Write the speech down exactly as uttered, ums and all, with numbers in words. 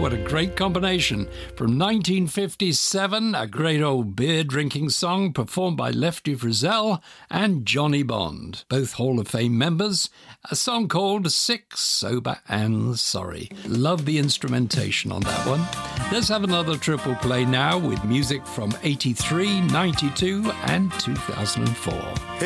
what a great combination. From nineteen fifty-seven, a great old beer-drinking song performed by Lefty Frizzell and Johnny Bond, both Hall of Fame members, a song called Sick, Sober and Sorry. Love the instrumentation on that one. Let's have another triple play now with music from eighty-three, ninety-two and two thousand four.